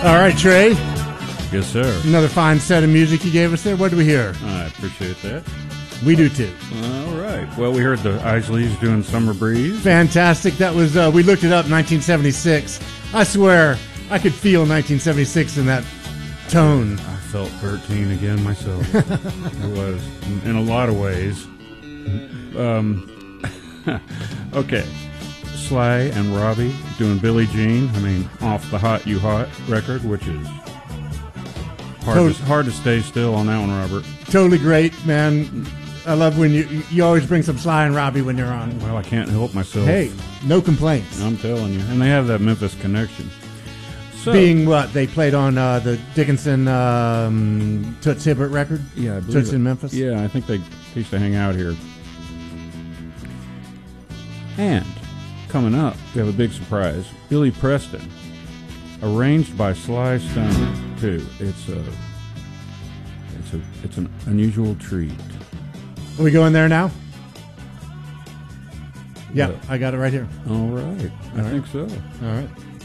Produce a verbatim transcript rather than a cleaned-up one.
All right, Trey. Yes, sir. Another fine set of music you gave us there. What do we hear? I appreciate that. We do too. All right. Well, we heard the Isleys doing Summer Breeze. Fantastic. That was, uh, we looked it up, nineteen seventy-six. I swear, I could feel nineteen seventy-six in that tone. I felt thirteen again myself. It was, in, in a lot of ways. Um, okay. Sly and Robbie doing Billie Jean. I mean, off the Hot You Hot record, which is hard, Tot- to, hard to stay still on that one, Robert. Totally great, man. I love when you you always bring some Sly and Robbie when you're on. Well, I can't help myself. Hey, no complaints. I'm telling you. And they have that Memphis connection. So, Being what? They played on uh, the Dickinson um, Toots Hibbert record? yeah, I believe Toots it. in Memphis? Yeah, I think they used to hang out here. And coming up, we have a big surprise. Billy Preston, arranged by Sly Stone, too. It's a, it's a, it's an unusual treat. Are we going there now? Yeah, Yeah. I got it right here. All right, I All right. think so. All right.